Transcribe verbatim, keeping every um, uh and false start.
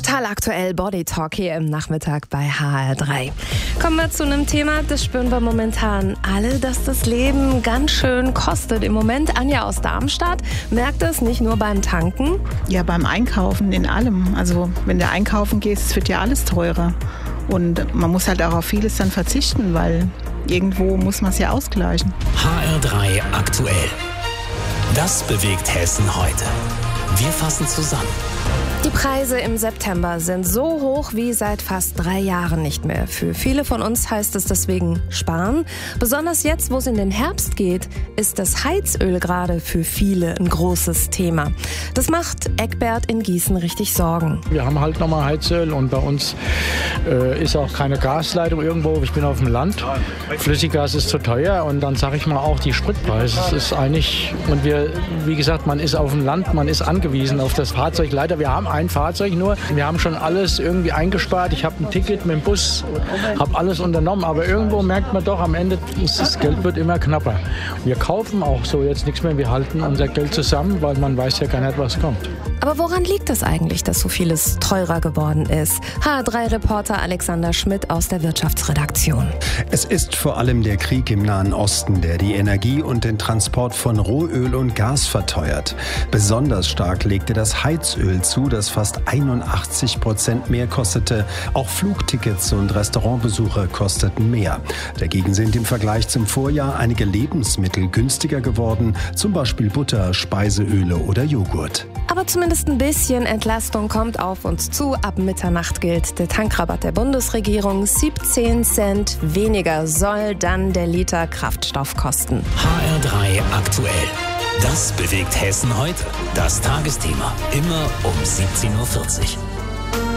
Total aktuell, Body Talk hier im Nachmittag bei H R drei. Kommen wir zu einem Thema, das spüren wir momentan alle, dass das Leben ganz schön kostet. Im Moment, Anja aus Darmstadt merkt es nicht nur beim Tanken. Ja, beim Einkaufen, in allem. Also wenn du einkaufen gehst, wird ja alles teurer. Und man muss halt auch auf vieles dann verzichten, weil irgendwo muss man es ja ausgleichen. H R drei aktuell. Das bewegt Hessen heute. Wir fassen zusammen. Die Preise im September sind so hoch wie seit fast drei Jahren nicht mehr. Für viele von uns heißt es deswegen sparen. Besonders jetzt, wo es in den Herbst geht, ist das Heizöl gerade für viele ein großes Thema. Das macht Eckbert in Gießen richtig Sorgen. Wir haben halt nochmal Heizöl und bei uns äh, ist auch keine Gasleitung irgendwo. Ich bin auf dem Land. Flüssiggas ist zu teuer und dann sage ich mal auch die Spritpreise. Das ist eigentlich, und wir, wie gesagt, man ist auf dem Land, man ist angewiesen auf das Fahrzeug. Leider, wir haben ein Fahrzeug nur. Wir haben schon alles irgendwie eingespart. Ich habe ein Ticket mit dem Bus, habe alles unternommen. Aber irgendwo merkt man doch, am Ende, das Geld wird immer knapper. Wir kaufen auch so jetzt nichts mehr. Wir halten unser Geld zusammen, weil man weiß ja gar nicht, was kommt. Aber woran liegt es eigentlich, dass so vieles teurer geworden ist? H R drei Reporter Alexander Schmidt aus der Wirtschaftsredaktion. Es ist vor allem der Krieg im Nahen Osten, der die Energie und den Transport von Rohöl und Gas verteuert. Besonders stark legte das Heizöl zu, das fast einundachtzig Prozent mehr kostete. Auch Flugtickets und Restaurantbesuche kosteten mehr. Dagegen sind im Vergleich zum Vorjahr einige Lebensmittel günstiger geworden, zum Beispiel Butter, Speiseöle oder Joghurt. Aber zumindest ein bisschen Entlastung kommt auf uns zu. Ab Mitternacht gilt der Tankrabatt der Bundesregierung. siebzehn Cent weniger soll dann der Liter Kraftstoff kosten. H R drei aktuell. Das bewegt Hessen heute. Das Tagesthema. Immer um siebzehn Uhr vierzig.